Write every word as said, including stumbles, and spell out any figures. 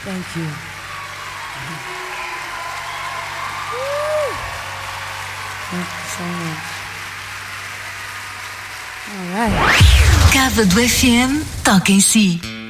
Thank you. Thank you so much. All right. Cávado F M toca em si.